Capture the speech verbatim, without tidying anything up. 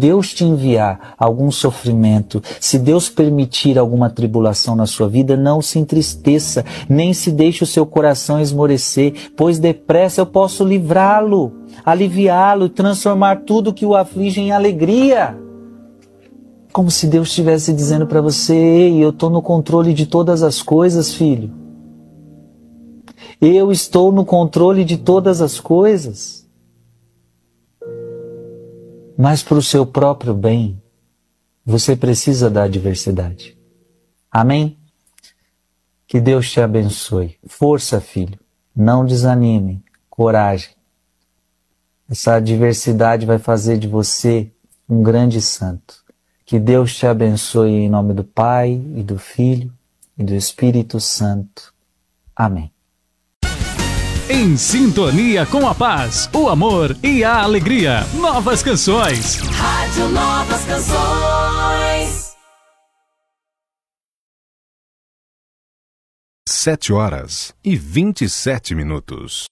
Deus te enviar algum sofrimento, se Deus permitir alguma tribulação na sua vida, não se entristeça, nem se deixe o seu coração esmorecer, pois depressa eu posso livrá-lo, aliviá-lo e transformar tudo que o aflige em alegria. Como se Deus estivesse dizendo para você: ei, eu estou no controle de todas as coisas, filho. Eu estou no controle de todas as coisas. Mas para o seu próprio bem, você precisa da adversidade. Amém? Que Deus te abençoe. Força, filho. Não desanime. Coragem. Essa adversidade vai fazer de você um grande santo. Que Deus te abençoe em nome do Pai, e do Filho, e do Espírito Santo. Amém. Em sintonia com a paz, o amor e a alegria. Novas canções. Rádio Novas Canções. Sete horas e vinte e sete minutos.